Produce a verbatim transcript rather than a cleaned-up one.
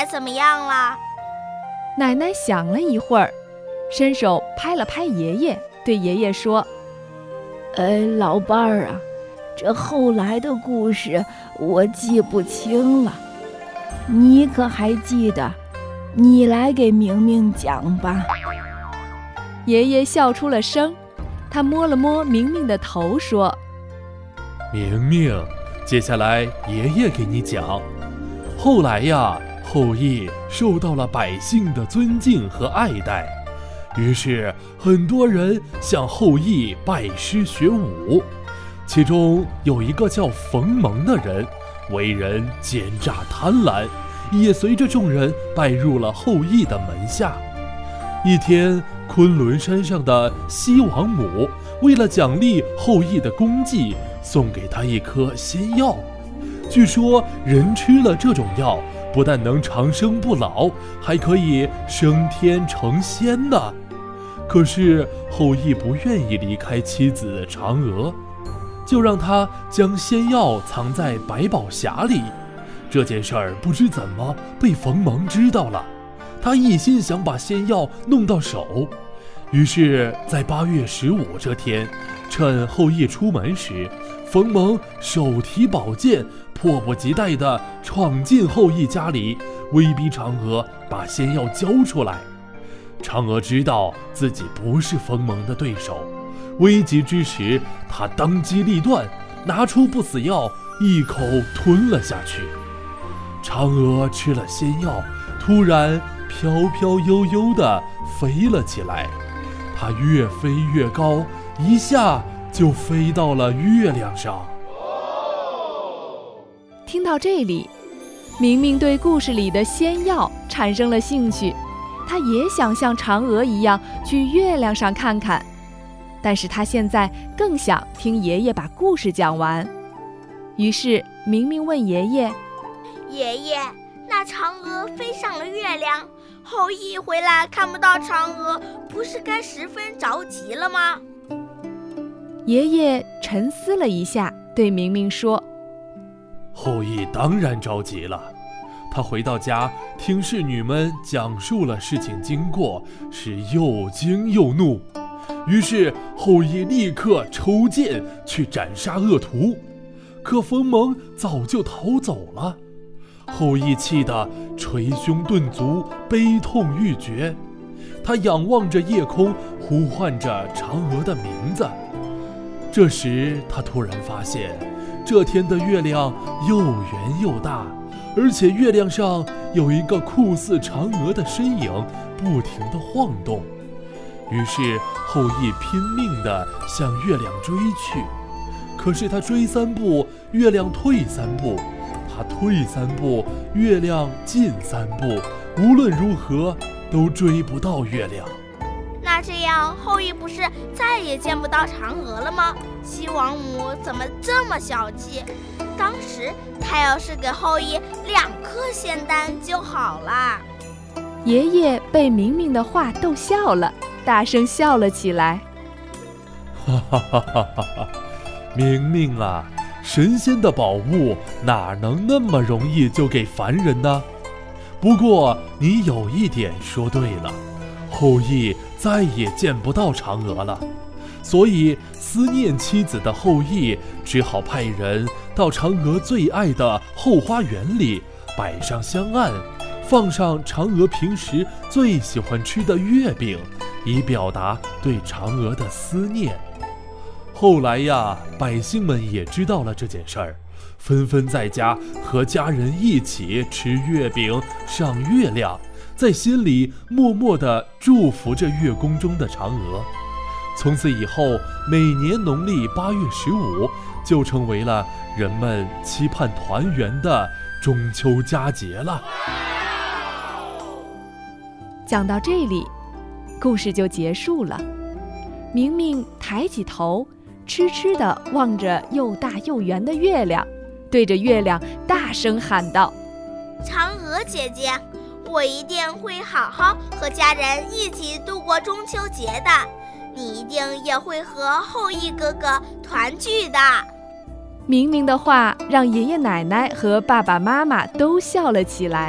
怎么样了？ 奶奶想了一会儿，伸手拍了拍爷爷，对爷爷说： 哎，老伴儿啊，这后来的故事我记不清了，你可还记得？你来给明明讲吧。 爷爷笑出了声，他摸了摸明明的头，说： 明明，接下来爷爷给你讲。后来呀，后羿受到了百姓的尊敬和爱戴，于是很多人向后羿拜师学武。其中有一个叫冯蒙的人，为人奸诈贪婪，也随着众人拜入了后羿的门下。一天，昆仑山上的西王母为了奖励后羿的功绩，送给他一颗仙药。据说人吃了这种药，不但能长生不老，还可以升天成仙呢。可是后羿不愿意离开妻子嫦娥，就让他将仙药藏在百宝匣里。这件事儿不知怎么被冯蒙知道了，他一心想把仙药弄到手。于是在八月十五这天，趁后羿出门时，冯蒙手提宝剑，迫不及待地闯进后羿家里，威逼嫦娥把仙药交出来。嫦娥知道自己不是冯蒙的对手，危急之时，她当机立断，拿出不死药，一口吞了下去。嫦娥吃了仙药，突然飘飘悠悠地飞了起来。她越飞越高，一下就飞到了月亮上。 听到这里，明明对故事里的仙药产生了兴趣，他也想像嫦娥一样去月亮上看看，但是他现在更想听爷爷把故事讲完。于是明明问爷爷： 爷爷，那嫦娥飞上了月亮，后羿回来看不到嫦娥，不是该十分着急了吗？ 爷爷沉思了一下，对明明说： 后羿当然着急了。他回到家，听侍女们讲述了事情经过，是又惊又怒。于是后羿立刻抽剑去斩杀恶徒，可冯蒙早就逃走了。后羿气得捶胸顿足，悲痛欲绝。他仰望着夜空，呼唤着嫦娥的名字。这时他突然发现，这天的月亮又圆又大，而且月亮上有一个酷似嫦娥的身影不停地晃动。于是后羿拼命地向月亮追去，可是他追三步，月亮退三步；他退三步，月亮进三步。无论如何都追不到月亮。 那这样后羿不是再也见不到嫦娥了吗？西王母怎么这么小气？当时他要是给后羿两颗仙丹就好了。 爷爷被明明的话逗笑了，大声笑了起来。 哈哈哈哈哈哈！明明啊，神仙的宝物哪能那么容易就给凡人呢？不过你有一点说对了，后羿再也见不到嫦娥了，所以思念妻子的后羿只好派人到嫦娥最爱的后花园里摆上香案，放上嫦娥平时最喜欢吃的月饼，以表达对嫦娥的思念。后来呀，百姓们也知道了这件事儿，纷纷在家和家人一起吃月饼赏月亮，在心里默默地祝福着月宫中的嫦娥。从此以后，每年农历八月十五就成为了人们期盼团圆的中秋佳节了。 讲到这里，故事就结束了。明明抬起头，痴痴地望着又大又圆的月亮，对着月亮大声喊道： 嫦娥姐姐，我一定会好好和家人一起度过中秋节的，你一定也会和后羿哥哥团聚的。 明明的话让爷爷奶奶和爸爸妈妈都笑了起来。